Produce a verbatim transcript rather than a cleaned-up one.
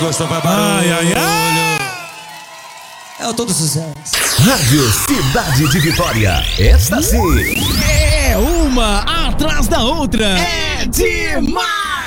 gostou, vai barulho. Ai, ai, ai. É o todo sucesso. Rádio Cidade de Vitória. Esta sim É uma atrás da outra. É demais!